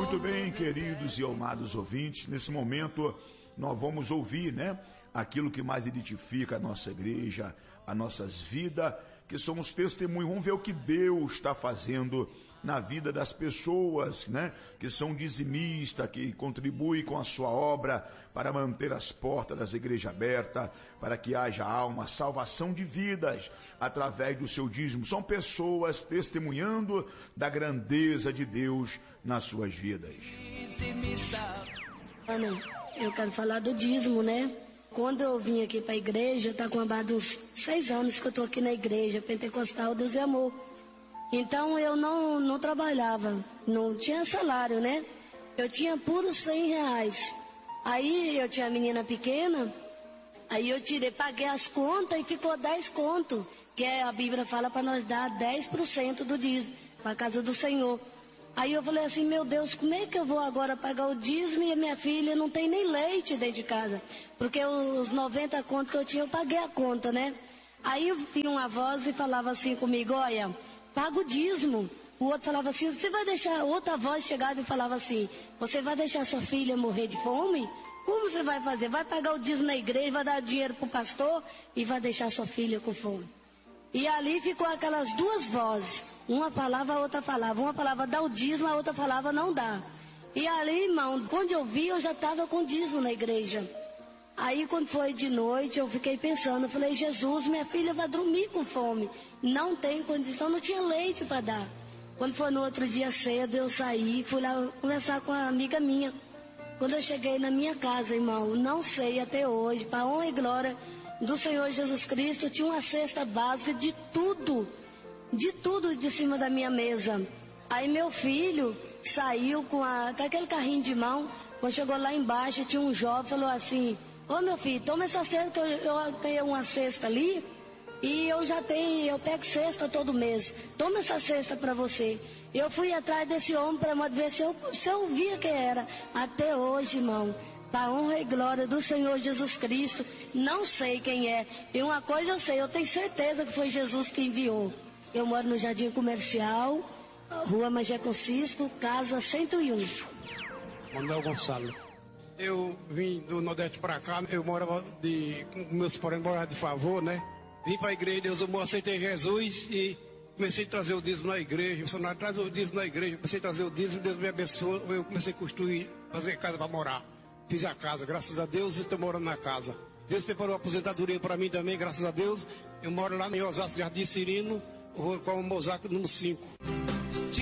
Muito bem, queridos e amados ouvintes, nesse momento nós vamos ouvir, aquilo que mais identifica a nossa igreja, as nossas vidas, que somos testemunhos. Vamos ver o que Deus está fazendo na vida das pessoas, que são dizimistas, que contribuem com a sua obra para manter as portas das igrejas abertas, para que haja alma, salvação de vidas através do seu dízimo. São pessoas testemunhando da grandeza de Deus nas suas vidas. Ana, eu quero falar do dízimo, Quando eu vim aqui para a igreja, tá com uns 6 anos que eu tô aqui na igreja Pentecostal Deus e Amor. Então eu não trabalhava, não tinha salário, Eu tinha puros R$100. Aí eu tinha a menina pequena, aí eu paguei as contas e ficou 10 conto, que a Bíblia fala para nós dar 10% do dízimo para a casa do Senhor. Aí eu falei assim, meu Deus, como é que eu vou agora pagar o dízimo e a minha filha não tem nem leite dentro de casa? Porque os 90 contos que eu tinha, eu paguei a conta, Aí eu vi uma voz e falava assim comigo, olha, paga o dízimo. O outro falava assim, você vai deixar, outra voz chegava e falava assim, você vai deixar sua filha morrer de fome? Como você vai fazer? Vai pagar o dízimo na igreja, vai dar dinheiro pro pastor e vai deixar sua filha com fome. E ali ficou aquelas duas vozes. Uma falava, a outra falava. Uma falava dá o dízimo, a outra falava não dá. E ali, irmão, quando eu vi, eu já estava com dízimo na igreja. Aí quando foi de noite, eu fiquei pensando, eu falei, Jesus, minha filha vai dormir com fome. Não tem condição, não tinha leite para dar. Quando foi no outro dia cedo, eu saí, fui lá conversar com uma amiga minha. Quando eu cheguei na minha casa, irmão, não sei até hoje, para honra e glória do Senhor Jesus Cristo, tinha uma cesta básica de tudo de cima da minha mesa. Aí meu filho saiu com aquele carrinho de mão, quando chegou lá embaixo, tinha um jovem, falou assim, ô meu filho, toma essa cesta, que eu ganhei uma cesta ali, e eu pego cesta todo mês, toma essa cesta para você. Eu fui atrás desse homem para ver se eu via quem era. Até hoje, irmão, para honra e glória do Senhor Jesus Cristo, não sei quem é. E uma coisa eu sei, eu tenho certeza que foi Jesus que enviou. Eu moro no Jardim Comercial, Rua Magé Concisco, casa 101. Manuel Gonçalo. Eu vim do Nordeste para cá, eu morava com meus parentes, morava de favor, Vim para a igreja, Deus amor, aceitei Jesus e comecei a trazer o dízimo na igreja. O missionário traz o dízimo na igreja, comecei a trazer o dízimo, Deus me abençoou, eu comecei a construir, fazer casa para morar. Fiz a casa, graças a Deus, e estou morando na casa. Deus preparou a aposentadoria para mim também, graças a Deus. Eu moro lá em Osasco, Jardim Cirino, rua com o Mosaico número 5.